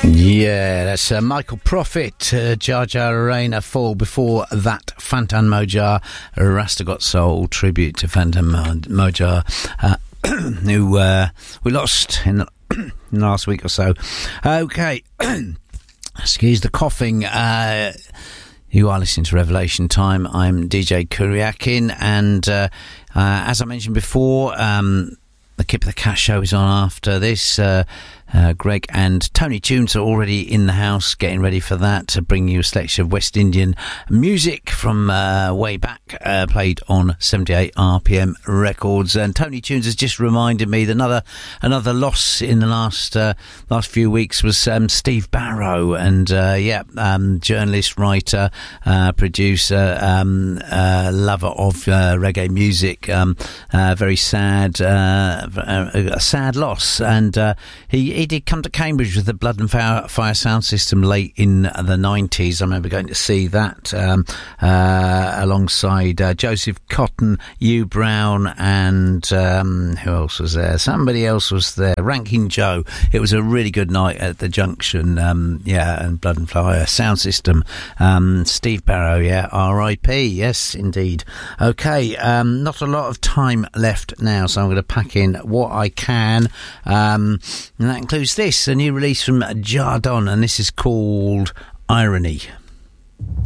Yeah, that's Michael Prophet, Jar Jar Rain, A Fall. Before that, Phantom Mojar, Rasta Got Soul, tribute to Phantom Mojar, who we lost in the last week or so. Okay, excuse the coughing. You are listening to Revelation Time. I'm DJ Kuriakin, and as I mentioned before, the Kip of the Cat show is on after this. Greg and Tony Tunes are already in the house getting ready for that, to bring you a selection of West Indian music from way back, played on 78 RPM records. And Tony Tunes has just reminded me that another loss in the last few weeks was Steve Barrow, and journalist, writer, producer, lover of reggae music. Very sad, a sad loss. And he did come to Cambridge with the Blood and Fire sound system late in the 90s. I remember going to see that alongside Joseph Cotton, Hugh Brown, and who else was there? Somebody else was there, Ranking Joe. It was a really good night at the Junction, and Blood and Fire sound system. Steve Barrow, R.I.P. Yes, indeed. Okay, not a lot of time left now, so I'm going to pack in what I can, and that includes this, a new release from Jardon, and this is called Irony.